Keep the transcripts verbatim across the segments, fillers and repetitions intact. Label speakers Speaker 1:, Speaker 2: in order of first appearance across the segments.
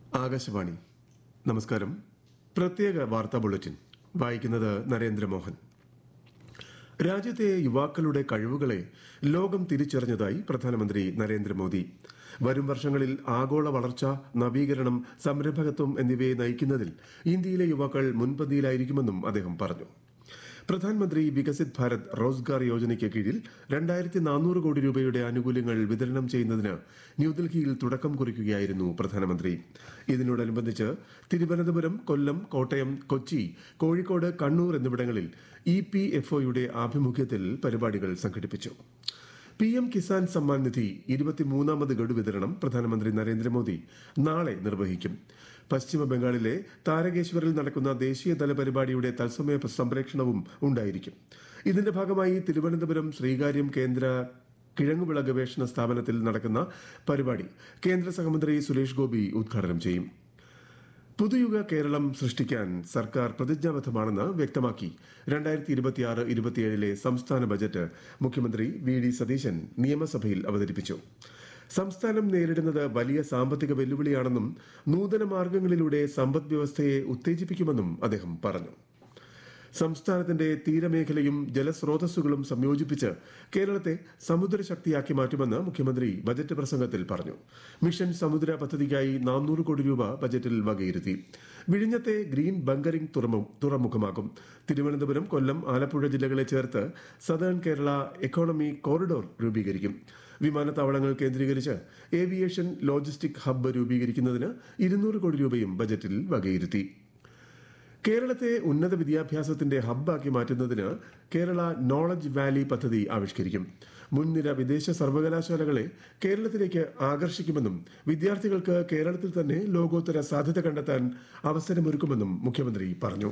Speaker 1: ആകാശവാണി. നമസ്കാരം. പ്രത്യേക വാർത്താ ബുള്ളറ്റിൻ വായിക്കുന്നത് നരേന്ദ്രമോഹൻ. രാജ്യത്തെ യുവാക്കളുടെ കഴിവുകളെ ലോകം തിരിച്ചറിഞ്ഞതായി പ്രധാനമന്ത്രി നരേന്ദ്രമോദി. വരും വർഷങ്ങളിൽ ആഗോള വളർച്ച, നവീകരണം, സംരംഭകത്വം എന്നിവയെ നയിക്കുന്നതിൽ ഇന്ത്യയിലെ യുവാക്കൾ മുൻപന്തിയിലായിരിക്കുമെന്നും അദ്ദേഹം പറഞ്ഞു. പ്രധാനമന്ത്രി വികസിത് ഭാരത് റോസ്ഗാർ യോജനയ്ക്ക് കീഴിൽ രണ്ടായിരത്തി നാനൂറ് കോടി രൂപയുടെ ആനുകൂല്യങ്ങൾ വിതരണം ചെയ്യുന്നതിന് ന്യൂഡൽഹിയിൽ തുടക്കം കുറിക്കുകയായിരുന്നു പ്രധാനമന്ത്രി. ഇതിനോടനുബന്ധിച്ച് തിരുവനന്തപുരം, കൊല്ലം, കോട്ടയം, കൊച്ചി, കോഴിക്കോട്, കണ്ണൂർ എന്നിവിടങ്ങളിൽ ഇ പി എഫ് ഒയുടെ ആഭിമുഖ്യത്തിൽ പരിപാടികൾ സംഘടിപ്പിച്ചു. പി എം കിസാൻ സമ്മാൻ നിധി ഇരുപത്തിമൂന്നാമത് ഗഡു വിതരണം പ്രധാനമന്ത്രി നരേന്ദ്രമോദി നാളെ നിർവഹിക്കും. പശ്ചിമ ബംഗാളിലെ താരകേശ്വറിൽ നടക്കുന്ന ദേശീയതല പരിപാടിയുടെ തത്സമയ സംപ്രേക്ഷണവും ഉണ്ടായിരിക്കും. ഇതിന്റെ ഭാഗമായി തിരുവനന്തപുരം ശ്രീകാര്യം കേന്ദ്ര കിഴങ്ങുവിള ഗവേഷണ സ്ഥാപനത്തിൽ നടക്കുന്ന പരിപാടി കേന്ദ്ര സഹമന്ത്രി സുരേഷ് ഗോപി ഉദ്ഘാടനം ചെയ്യും. പുതുയുഗ കേരളം സൃഷ്ടിക്കാൻ സർക്കാർ പ്രതിജ്ഞാബദ്ധമാണെന്ന് വ്യക്തമാക്കി രണ്ടായിരത്തി ഇരുപത്തിയാറ് ഇരുപത്തിയേഴിലെ സംസ്ഥാന ബജറ്റ് മുഖ്യമന്ത്രി വി ഡി സതീശൻ നിയമസഭയിൽ അവതരിപ്പിച്ചു. സംസ്ഥാനം നേരിടുന്നത് വലിയ സാമ്പത്തിക വെല്ലുവിളിയാണെന്നും നൂതന മാർഗങ്ങളിലൂടെ സമ്പദ് വ്യവസ്ഥയെ ഉത്തേജിപ്പിക്കുമെന്നും അദ്ദേഹം പറഞ്ഞു. സംസ്ഥാനത്തിന്റെ തീരമേഖലയും ജലസ്രോതസ്സുകളും സംയോജിപ്പിച്ച് കേരളത്തെ സമുദ്രശക്തിയാക്കി മാറ്റുമെന്ന് മുഖ്യമന്ത്രി ബജറ്റ് പ്രസംഗത്തിൽ പറഞ്ഞു. മിഷൻ സമുദ്ര പദ്ധതിക്കായി നാനൂറ് കോടി രൂപ ബജറ്റിൽ വകയിരുത്തി. വിഴിഞ്ഞത്തെ ഗ്രീൻ ബങ്കറിംഗ് തുറമുഖമാകും. തിരുവനന്തപുരം, കൊല്ലം, ആലപ്പുഴ ജില്ലകളെ ചേർത്ത് സദേൺ കേരള എക്കോണമി കോറിഡോർ രൂപീകരിക്കും. വിമാനത്താവളങ്ങൾ കേന്ദ്രീകരിച്ച് ഏവിയേഷൻ ലോജിസ്റ്റിക് ഹബ്ബ് രൂപീകരിക്കുന്നതിന് ഇരുന്നൂറ് കോടി രൂപയും ബജറ്റിൽ വകയിരുത്തി. കേരളത്തെ ഉന്നത വിദ്യാഭ്യാസത്തിന്റെ ഹബ്ബാക്കി മാറ്റുന്നതിന് കേരള നോളജ് വാലി പദ്ധതി ആവിഷ്കരിക്കും. മുൻനിര വിദേശ സർവകലാശാലകളെ കേരളത്തിലേക്ക് ആകർഷിക്കുമെന്നും വിദ്യാർത്ഥികൾക്ക് കേരളത്തിൽ തന്നെ ലോകോത്തര സാധ്യത കണ്ടെത്താൻ അവസരമൊരുക്കുമെന്നും മുഖ്യമന്ത്രി പറഞ്ഞു.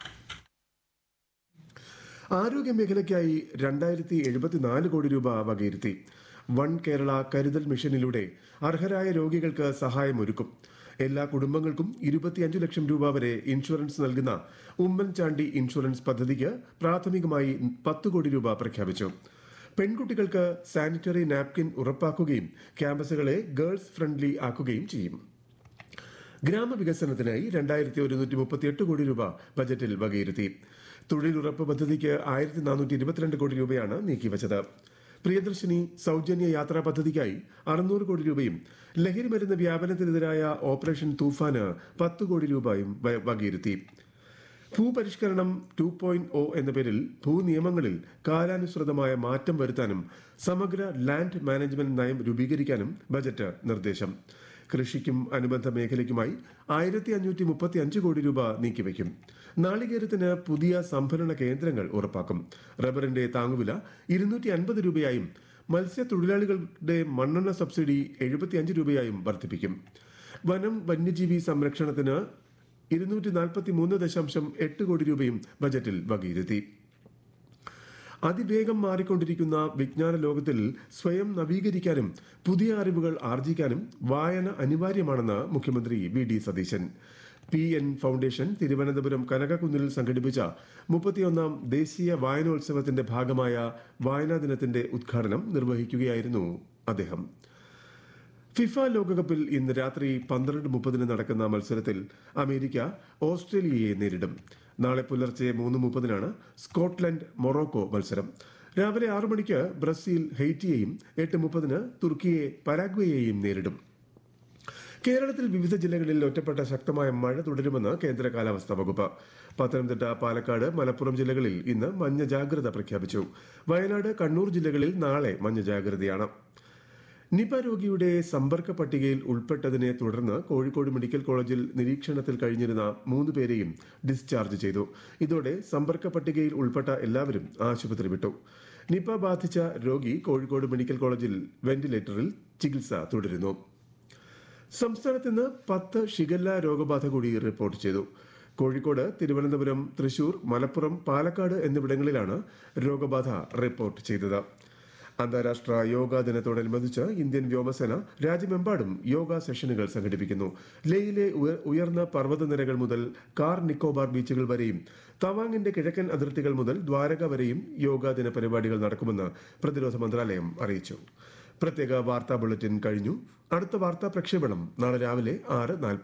Speaker 1: ആരോഗ്യമേഖലയ്ക്കായി രണ്ടായിരത്തി എഴുപത്തിനാല് കോടി രൂപ വകയിരുത്തി. വൺ കേരള കരുതൽ മിഷനിലൂടെ അർഹരായ രോഗികൾക്ക് സഹായമൊരുക്കും. എല്ലാ കുടുംബങ്ങൾക്കും ഇരുപത്തിയഞ്ച് ലക്ഷം രൂപ വരെ ഇൻഷുറൻസ് നൽകുന്ന ഉമ്മൻചാണ്ടി ഇൻഷുറൻസ് പദ്ധതിക്ക് പ്രാഥമികമായി പത്ത് കോടി രൂപ പ്രഖ്യാപിച്ചു. പെൺകുട്ടികൾക്ക് സാനിറ്ററി നാപ്കിൻ ഉറപ്പാക്കുകയും ക്യാമ്പസുകളെ ഗേൾസ് ഫ്രണ്ട്ലി ആക്കുകയും ചെയ്യും. ഗ്രാമവികസനത്തിനായി രണ്ടായിരത്തി ഒരുന്നൂറ്റി മുപ്പത്തിയെട്ട് കോടി രൂപ ബജറ്റിൽ വകയിരുത്തി. തൊഴിലുറപ്പ് പദ്ധതിക്ക് ആയിരത്തി നാനൂറ്റി ഇരുപത്തിരണ്ട് കോടി രൂപയാണ് നീക്കിവച്ചത്. പ്രിയദർശിനി സൗജന്യ യാത്രാ പദ്ധതിക്കായി അറുന്നൂറ് കോടി രൂപയും ലഹരിമരുന്ന് വ്യാപനത്തിനെതിരായ ഓപ്പറേഷൻ തൂഫാന് പത്ത് കോടി രൂപയും വകയിരുത്തി. ഭൂപരിഷ്കരണം ടു പോയിന്റ് ഒ എന്ന പേരിൽ ഭൂനിയമങ്ങളിൽ കാലാനുസൃതമായ മാറ്റം വരുത്താനും സമഗ്ര ലാൻഡ് മാനേജ്മെന്റ് നയം രൂപീകരിക്കാനും ബജറ്റ് നിർദ്ദേശം. കൃഷിക്കും അനുബന്ധ മേഖലയ്ക്കുമായി ആയിരത്തി അഞ്ഞൂറ്റി മുപ്പത്തി അഞ്ച് കോടി രൂപ നീക്കിവയ്ക്കും. നാളികേരത്തിന് പുതിയ സംഭരണ കേന്ദ്രങ്ങൾ ഉറപ്പാക്കും. റബ്ബറിന്റെ താങ്ങുവില ഇരുന്നൂറ്റി അൻപത് രൂപയായും മത്സ്യത്തൊഴിലാളികളുടെ മണ്ണെണ്ണ സബ്സിഡി എഴുപത്തിയഞ്ച് രൂപയായും വർദ്ധിപ്പിക്കും. വനം വന്യജീവി സംരക്ഷണത്തിന് ഇരുന്നൂറ്റി നാൽപ്പത്തി മൂന്ന് ദശാംശം എട്ട് കോടി രൂപയും ബജറ്റിൽ വകയിരുത്തി. അതിവേഗം മാറിക്കൊണ്ടിരിക്കുന്ന വിജ്ഞാന ലോകത്തിൽ സ്വയം നവീകരിക്കാനും പുതിയ അറിവുകൾ ആർജിക്കാനും വായന അനിവാര്യമാണെന്ന് മുഖ്യമന്ത്രി V D Satheesan. P N foundation Thiruvananthapuram കനകക്കുന്നിൽ സംഘടിപ്പിച്ച മുപ്പത്തിയൊന്നാം ദേശീയ വായനോത്സവത്തിന്റെ ഭാഗമായ വായനാ ദിനത്തിന്റെ ഉദ്ഘാടനം നിർവഹിക്കുകയായിരുന്നു അദ്ദേഹം. ഫിഫ ലോകകപ്പിൽ ഇന്ന് രാത്രി പന്ത്രണ്ട് മുപ്പതിന് നടക്കുന്ന മത്സരത്തിൽ അമേരിക്ക ഓസ്ട്രേലിയയെ നേരിടും. നാളെ പുലർച്ചെ മൂന്ന് മുപ്പതിനാണ് സ്കോട്ട്ലൻഡ് മൊറോക്കോ മത്സരം. രാവിലെ ആറു മണിക്ക് ബ്രസീൽ ഹെയ്റ്റിയെയും എട്ട് മുപ്പതിന് തുർക്കിയെ പരാഗ്വേയെയും നേരിടും. കേരളത്തിൽ വിവിധ ജില്ലകളിൽ ഒറ്റപ്പെട്ട ശക്തമായ മഴ തുടരുമെന്ന് കേന്ദ്ര കാലാവസ്ഥാ വകുപ്പ്. പത്തനംതിട്ട, പാലക്കാട്, മലപ്പുറം ജില്ലകളിൽ ഇന്ന് മഞ്ഞ ജാഗ്രത പ്രഖ്യാപിച്ചു. വയനാട്, കണ്ണൂർ ജില്ലകളിൽ നാളെ മഞ്ഞ ജാഗ്രതയാണ്. നിപ രോഗിയുടെ സമ്പർക്ക പട്ടികയിൽ ഉൾപ്പെട്ടതിനെ തുടർന്ന് കോഴിക്കോട് മെഡിക്കൽ കോളേജിൽ നിരീക്ഷണത്തിൽ കഴിഞ്ഞിരുന്ന മൂന്ന് പേരെയും ഡിസ്ചാർജ് ചെയ്തു. ഇതോടെ സമ്പർക്ക പട്ടികയിൽ ഉൾപ്പെട്ട എല്ലാവരും ആശുപത്രി വിട്ടു. നിപ ബാധിച്ച രോഗി കോഴിക്കോട് മെഡിക്കൽ കോളേജിൽ വെന്റിലേറ്ററിൽ ചികിത്സ തുടരുന്നു. സംസ്ഥാനത്ത് ഇന്ന് പത്ത് ഷിഗല്ല രോഗബാധ കൂടി റിപ്പോർട്ട് ചെയ്തു. കോഴിക്കോട്, തിരുവനന്തപുരം, തൃശൂർ, മലപ്പുറം, പാലക്കാട് എന്നിവിടങ്ങളിലാണ് രോഗബാധ റിപ്പോർട്ട് ചെയ്തത്. അന്താരാഷ്ട്ര യോഗാ ദിനത്തോടനുബന്ധിച്ച് ഇന്ത്യൻ വ്യോമസേന രാജ്യമെമ്പാടും യോഗ സെഷനുകൾ സംഘടിപ്പിക്കുന്നു. ലേയിലെ ഉയർന്ന പർവ്വതനിരകൾ മുതൽ കാർ നിക്കോബാർ ബീച്ചുകൾ വരെയും തവാങ്ങിന്റെ കിഴക്കൻ അതിർത്തികൾ മുതൽ ദ്വാരക വരെയും യോഗാ ദിന പരിപാടികൾ നടക്കുമെന്ന് പ്രതിരോധ മന്ത്രാലയം അറിയിച്ചു. പ്രത്യേക വാർത്താ ബുള്ളറ്റിൻ കഴിഞ്ഞു. അടുത്ത വാർത്താ പ്രക്ഷേപണം നാളെ രാവിലെ ആറ് നാൽപ്പത്.